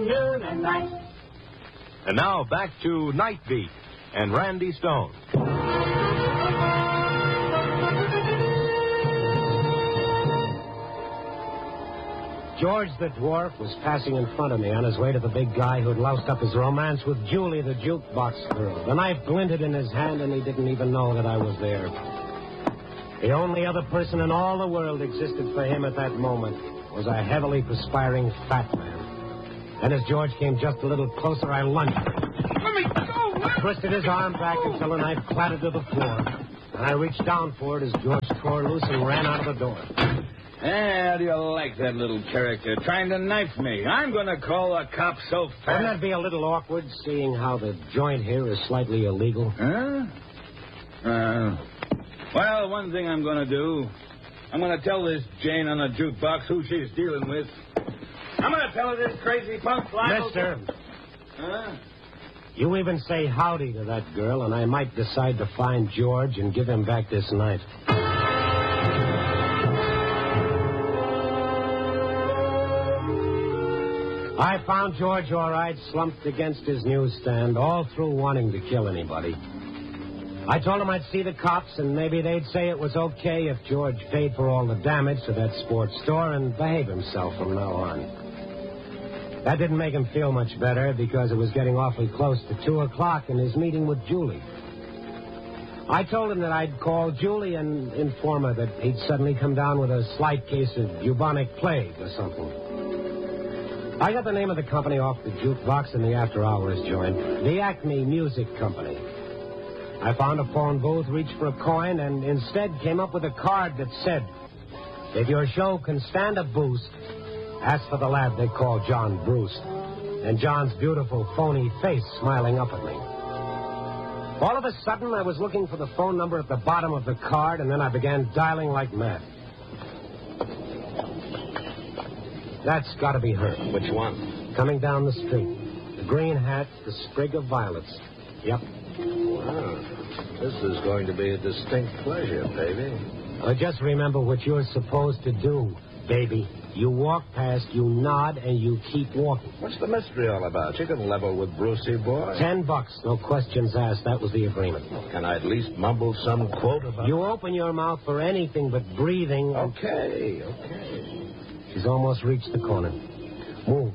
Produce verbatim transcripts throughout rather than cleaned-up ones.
noon, and night. And now back to Night Beat and Randy Stone. George the Dwarf was passing in front of me on his way to the big guy who'd loused up his romance with Julie, the jukebox girl. The knife glinted in his hand, and he didn't even know that I was there. The only other person in all the world existed for him at that moment was a heavily perspiring fat man. Then as George came just a little closer, I lunged. Let me go! I twisted his arm back until the knife clattered to the floor. And I reached down for it as George tore loose and ran out of the door. How do you like that little character trying to knife me? I'm going to call the cops so fast. Wouldn't that be a little awkward, seeing how the joint here is slightly illegal? Huh? Uh, well, one thing I'm going to do, I'm going to tell this Jane on the jukebox who she's dealing with. I'm going to tell her this crazy punk fly. Mister. Huh? You even say howdy to that girl, and I might decide to find George and give him back this knife. I found George all right, slumped against his newsstand, all through wanting to kill anybody. I told him I'd see the cops, and maybe they'd say it was okay if George paid for all the damage to that sports store and behave himself from now on. That didn't make him feel much better, because it was getting awfully close to two o'clock in his meeting with Julie. I told him that I'd call Julie and inform her that he'd suddenly come down with a slight case of bubonic plague or something. I got the name of the company off the jukebox in the after-hours joint, the Acme Music Company. I found a phone booth, reached for a coin, and instead came up with a card that said, if your show can stand a boost, ask for the lad they call John Bruce, and John's beautiful, phony face smiling up at me. All of a sudden, I was looking for the phone number at the bottom of the card, and then I began dialing like mad. That's got to be her. Which one? Coming down the street. The green hat, the sprig of violets. Yep. Wow. This is going to be a distinct pleasure, baby. Uh, just remember what you're supposed to do, baby. You walk past, you nod, and you keep walking. What's the mystery all about? You can level with Brucey, boy. Ten bucks, no questions asked. That was the agreement. Can I at least mumble some quote about... You open your mouth for anything but breathing. Okay, okay. She's almost reached the corner. Move.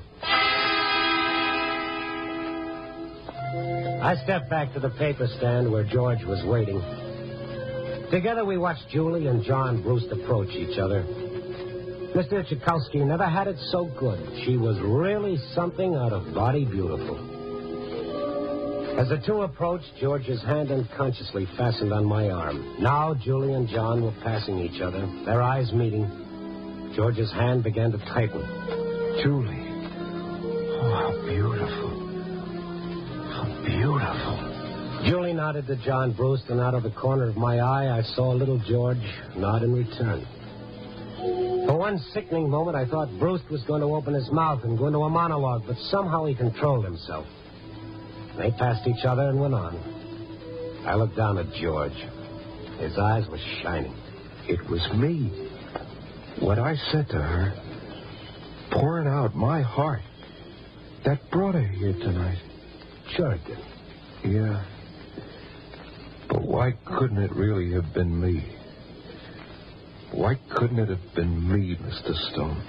I stepped back to the paper stand where George was waiting. Together we watched Julie and John Bruce approach each other. Mister Tchaikovsky never had it so good. She was really something out of body beautiful. As the two approached, George's hand unconsciously fastened on my arm. Now Julie and John were passing each other, their eyes meeting. George's hand began to tighten. Julie. Oh, how beautiful. How beautiful. Julie nodded to John Bruce, and out of the corner of my eye, I saw little George nod in return. For one sickening moment, I thought Bruce was going to open his mouth and go into a monologue, but somehow he controlled himself. They passed each other and went on. I looked down at George. His eyes were shining. It was me. What I said to her, pouring out my heart, that brought her here tonight. Sure it did. Yeah. But why couldn't it really have been me? Why couldn't it have been me, Mister Stone?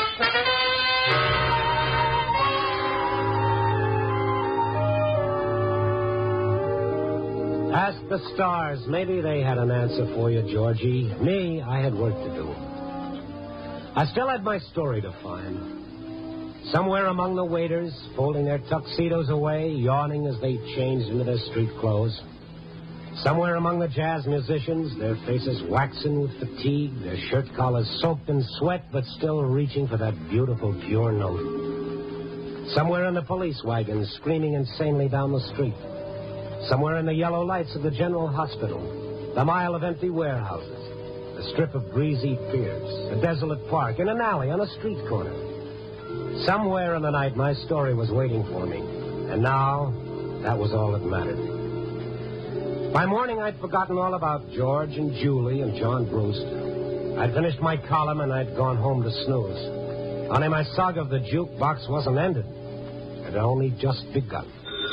Ask the stars. Maybe they had an answer for you, Georgie. Me, I had work to do. I still had my story to find. Somewhere among the waiters, folding their tuxedos away, yawning as they changed into their street clothes. Somewhere among the jazz musicians, their faces waxen with fatigue, their shirt collars soaked in sweat, but still reaching for that beautiful, pure note. Somewhere in the police wagons, screaming insanely down the street. Somewhere in the yellow lights of the General Hospital, the mile of empty warehouses, a strip of greasy piers, a desolate park, in an alley on a street corner. Somewhere in the night, my story was waiting for me. And now, that was all that mattered. By morning, I'd forgotten all about George and Julie and John Bruce. I'd finished my column, and I'd gone home to snooze. Only my saga of the jukebox wasn't ended. had only just begun.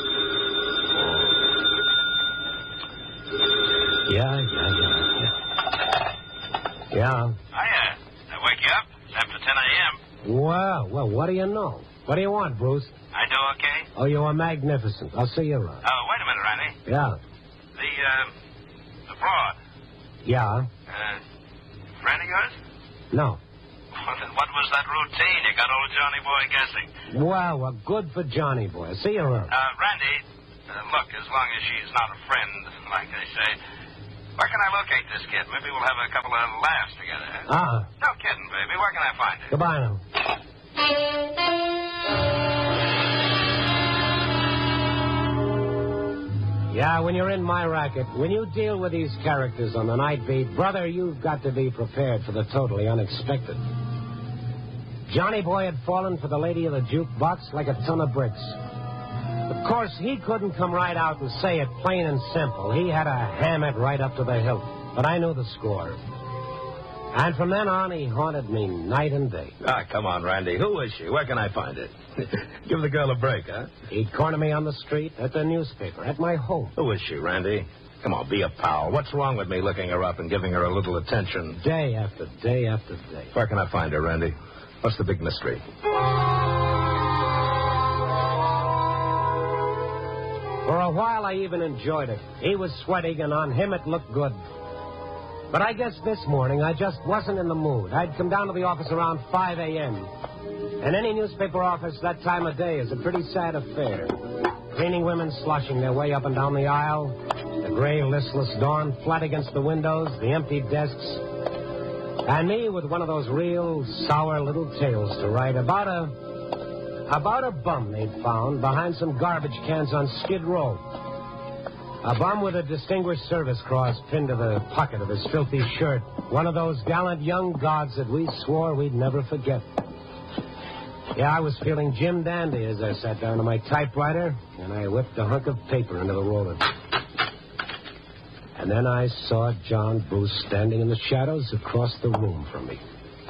Yeah, yeah, yeah, yeah. Yeah. Hiya. I wake you up? It's after ten a.m. Well, well, what do you know? What do you want, Bruce? I do okay? Oh, you are magnificent. I'll see you around. Oh, wait a minute, Randy. Yeah. The, uh, the fraud. Yeah? Uh, friend of yours? No. Well, then what was that routine? You got old Johnny Boy guessing. Well, well, good for Johnny Boy. I'll see you around. Uh, Randy, uh, look, as long as she's not a friend, like they say, where can I locate this kid? Maybe we'll have a couple of laughs together. Huh? Ah. No kidding, baby. Where can I find her? Goodbye now. Yeah, when you're in my racket, when you deal with these characters on the night beat, brother, you've got to be prepared for the totally unexpected. Johnny Boy had fallen for the lady of the jukebox like a ton of bricks. Of course, he couldn't come right out and say it plain and simple. He had to ham it right up to the hilt. But I knew the score. And from then on, he haunted me night and day. Ah, come on, Randy. Who is she? Where can I find her? Give the girl a break, huh? He'd corner me on the street, at the newspaper, at my home. Who is she, Randy? Come on, be a pal. What's wrong with me looking her up and giving her a little attention? Day after day after day. Where can I find her, Randy? What's the big mystery? For a while, I even enjoyed it. He was sweating, and on him it looked good. But I guess this morning I just wasn't in the mood. I'd come down to the office around five a.m. And any newspaper office that time of day is a pretty sad affair. Cleaning women sloshing their way up and down the aisle, the gray, listless dawn flat against the windows, the empty desks, and me with one of those real sour little tales to write about a... About a bum they'd found behind some garbage cans on Skid Row. A bum with a Distinguished Service Cross pinned to the pocket of his filthy shirt. One of those gallant young gods that we swore we'd never forget. Yeah, I was feeling Jim Dandy as I sat down to my typewriter, and I whipped a hunk of paper into the roller. And then I saw John Bruce standing in the shadows across the room from me.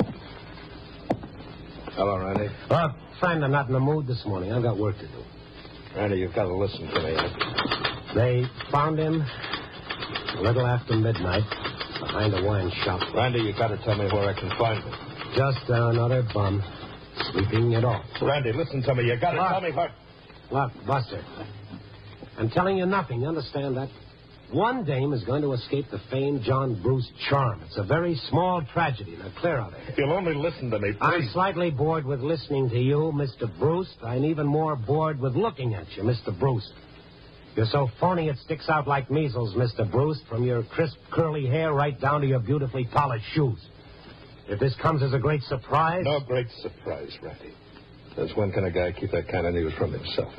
Hello, Randy. Look, friend, I'm not in the mood this morning. I've got work to do. Randy, you've got to listen to me. They found him a little after midnight behind a wine shop. Randy, you've got to tell me where I can find him. Just another bum sleeping it off. Randy, listen to me. You got to tell me what... Look, Buster, I'm telling you nothing. You understand that? One dame is going to escape the famed John Bruce charm. It's a very small tragedy. Now, clear out of here. If you'll only listen to me, please. I'm slightly bored with listening to you, Mister Bruce. I'm even more bored with looking at you, Mister Bruce. You're so phony it sticks out like measles, Mister Bruce, from your crisp, curly hair right down to your beautifully polished shoes. If this comes as a great surprise... No great surprise, Randy. Since when can a guy keep that kind of news from himself?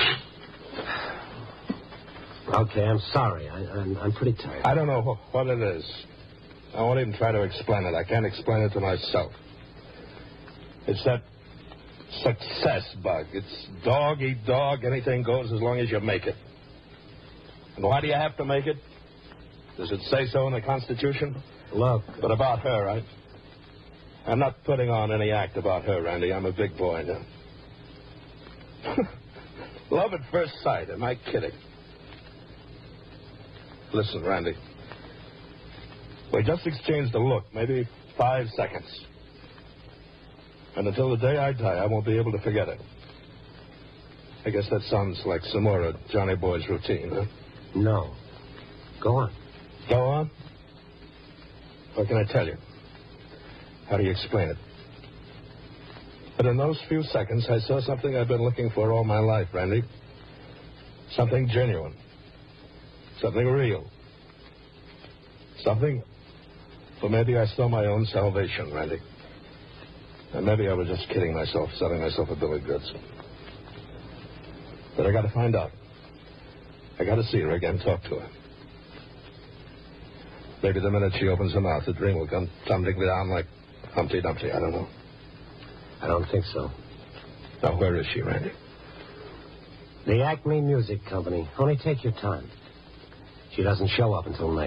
Okay, I'm sorry. I, I'm, I'm pretty tired. I don't know wh- what it is. I won't even try to explain it. I can't explain it to myself. It's that success bug. It's dog eat dog. Anything goes as long as you make it. And why do you have to make it? Does it say so in the Constitution? Look. But about her, right? I'm not putting on any act about her, Randy. I'm a big boy now. Love at first sight. Am I kidding? Listen, Randy. We just exchanged a look, maybe five seconds. And until the day I die, I won't be able to forget it. I guess that sounds like some more of Johnny Boy's routine, huh? No. Go on. Go on? What can I tell you? How do you explain it? But in those few seconds, I saw something I've been looking for all my life, Randy. Something genuine. Something real. Something... Well, maybe I saw my own salvation, Randy. And maybe I was just kidding myself, selling myself a bill of goods. But I got to find out. I got to see her again, talk to her. Maybe the minute she opens her mouth, the dream will come tumbling down like Humpty Dumpty. I don't know. I don't think so. Now, where is she, Randy? The Acme Music Company. Only take your time. She doesn't show up until night.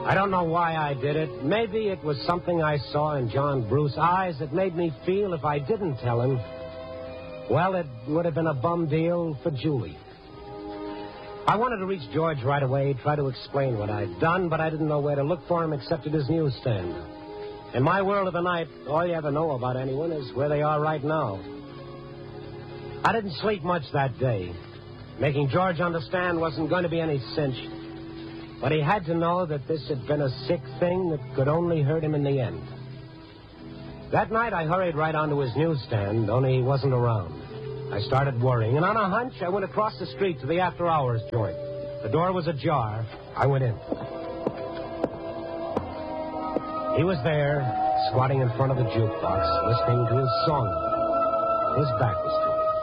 I don't know why I did it. Maybe it was something I saw in John Bruce's eyes that made me feel if I didn't tell him, well, it would have been a bum deal for Julie. I wanted to reach George right away, try to explain what I'd done, but I didn't know where to look for him except at his newsstand. In my world of the night, all you ever know about anyone is where they are right now. I didn't sleep much that day. Making George understand wasn't going to be any cinch. But he had to know that this had been a sick thing that could only hurt him in the end. That night, I hurried right onto his newsstand, only he wasn't around. I started worrying, and on a hunch, I went across the street to the after-hours joint. The door was ajar. I went in. He was there, squatting in front of the jukebox, listening to his song. His back was to me.